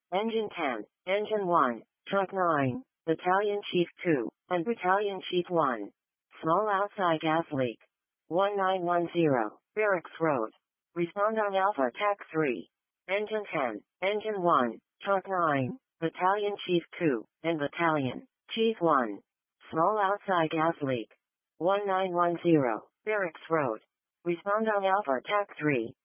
Engine 10, Engine 1, Truck 9, Battalion Chief 2, and Battalion Chief 1. Small outside gas leak. 1910, Barracks Road. Respond on Alpha TAC 3. Engine 10, Engine 1, Truck 9, Battalion Chief 2, and Battalion Chief 1. Small outside gas leak. 1910, Barracks Road. Respond on Alpha TAC 3.